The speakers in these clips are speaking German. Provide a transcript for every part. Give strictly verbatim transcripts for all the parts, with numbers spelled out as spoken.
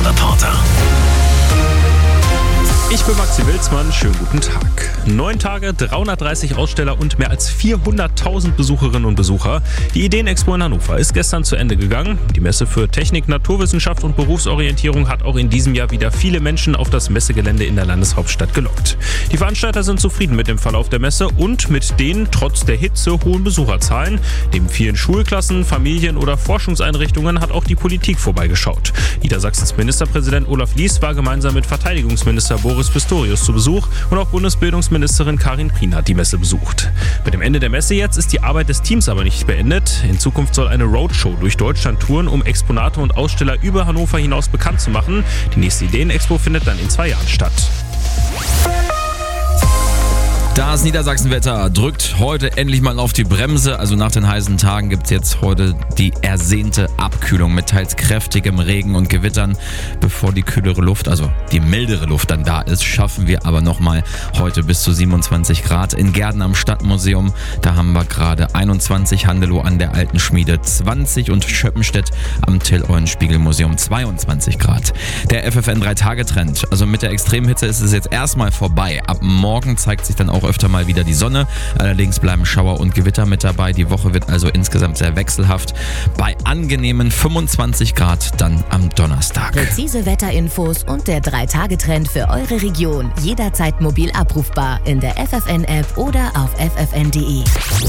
Reporter. Ich bin Maxi Wilsmann, schönen guten Tag. Neun Tage, dreihundertdreißig Aussteller und mehr als vierhunderttausend Besucherinnen und Besucher. Die Ideenexpo in Hannover ist gestern zu Ende gegangen. Die Messe für Technik, Naturwissenschaft und Berufsorientierung hat auch in diesem Jahr wieder viele Menschen auf das Messegelände in der Landeshauptstadt gelockt. Die Veranstalter sind zufrieden mit dem Verlauf der Messe und mit den trotz der Hitze hohen Besucherzahlen. Neben vielen Schulklassen, Familien oder Forschungseinrichtungen hat auch die Politik vorbeigeschaut. Niedersachsens Ministerpräsident Olaf Lies war gemeinsam mit Verteidigungsminister Boris Pistorius zu Besuch und auch Bundesbildungsministerin Karin Prien hat die Messe besucht. Mit dem Ende der Messe jetzt ist die Arbeit des Teams aber nicht beendet. In Zukunft soll eine Roadshow durch Deutschland touren, um Exponate und Aussteller über Hannover hinaus bekannt zu machen. Die nächste Ideenexpo findet dann in zwei Jahren statt. Das Niedersachsenwetter drückt heute endlich mal auf die Bremse. Also nach den heißen Tagen gibt es jetzt heute die ersehnte Abkühlung mit teils kräftigem Regen und Gewittern. Bevor die kühlere Luft, also die mildere Luft dann da ist, schaffen wir aber nochmal heute bis zu siebenundzwanzig Grad. In Gerden am Stadtmuseum, da haben wir gerade einundzwanzig, Handelow an der Alten Schmiede zwanzig und Schöppenstedt am Till-Eulenspiegel-Museum zweiundzwanzig Grad. Der F F N drei Tage Trend, also mit der Extremhitze ist es jetzt erstmal vorbei. Ab morgen zeigt sich dann auch öfter mal wieder die Sonne. Allerdings bleiben Schauer und Gewitter mit dabei. Die Woche wird also insgesamt sehr wechselhaft. Bei angenehmen fünfundzwanzig Grad dann am Donnerstag. Präzise Wetterinfos und der drei Tage Trend für eure Region. Jederzeit mobil abrufbar in der F F N-App oder auf f f n punkt d e.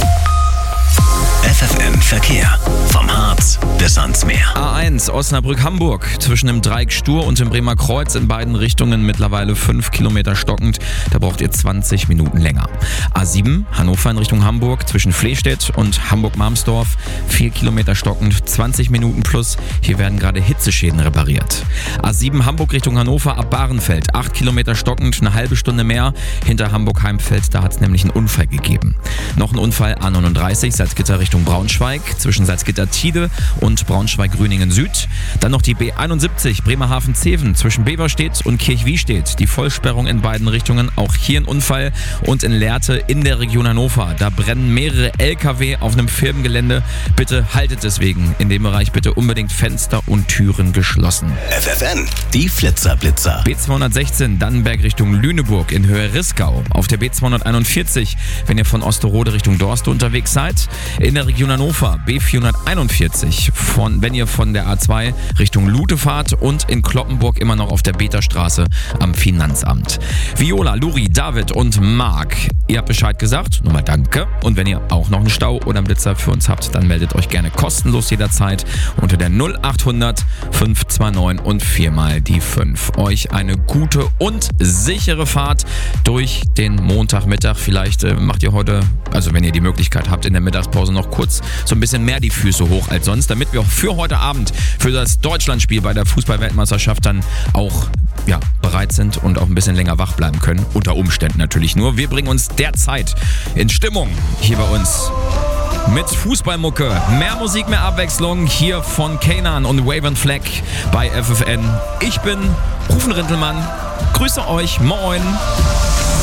F F N Verkehr. Vom Harz bis ans Meer. A eins Osnabrück-Hamburg zwischen dem Dreieck Stur und dem Bremer Kreuz in beiden Richtungen mittlerweile fünf Kilometer stockend. Da braucht ihr zwanzig Minuten länger. A sieben Hannover in Richtung Hamburg zwischen Flehstedt und Hamburg-Marmsdorf vier Kilometer stockend, zwanzig Minuten plus. Hier werden gerade Hitzeschäden repariert. A sieben Hamburg Richtung Hannover ab Bahrenfeld acht Kilometer stockend, eine halbe Stunde mehr. Hinter Hamburg-Heimfeld, da hat es nämlich einen Unfall gegeben. Noch ein Unfall A neununddreißig Salzgitter Richtung Braunschweig zwischen Salzgitter-Tide und Braunschweig-Grüningen Süd. Dann noch die B einundsiebzig Bremerhaven-Zeven zwischen Beverstedt und Kirchwiestedt. Die Vollsperrung in beiden Richtungen. Auch hier ein Unfall. Und in Lehrte in der Region Hannover. Da brennen mehrere L K W auf einem Firmengelände. Bitte haltet deswegen in dem Bereich bitte unbedingt Fenster und Türen geschlossen. F F N, die Flitzer-Blitzer. B zweihundertsechzehn Dannenberg Richtung Lüneburg in Höhe Rißgau. Auf der B zweihunderteinundvierzig, wenn ihr von Osterode Richtung Dorste unterwegs seid. In der Region Hannover B vierhunderteinundvierzig, von, wenn ihr von der A zwei Richtung Lute fahrt und in Kloppenburg immer noch auf der Beterstraße am Finanzamt. Viola, Luri, David und Marc, ihr habt Bescheid gesagt, nochmal danke. Und wenn ihr auch noch einen Stau oder einen Blitzer für uns habt, dann meldet euch gerne kostenlos jederzeit unter der null achthundert fünf zwei neun und viermal die fünf. Euch eine gute und sichere Fahrt durch den Montagmittag. Vielleicht äh, macht ihr heute, also wenn ihr die Möglichkeit habt, in der Mittagspause noch kurz so ein bisschen mehr die Füße hoch als sonst, damit wir auch für heute Abend, für das Deutschlandspiel bei der Fußball-Weltmeisterschaft dann auch ja, bereit sind und auch ein bisschen länger wach bleiben können. Unter Umständen natürlich nur. Wir bringen uns derzeit in Stimmung hier bei uns mit Fußballmucke. Mehr Musik, mehr Abwechslung hier von Kanan und Wave and Flag bei F F N. Ich bin Rufen Rintelmann. Grüße euch. Moin.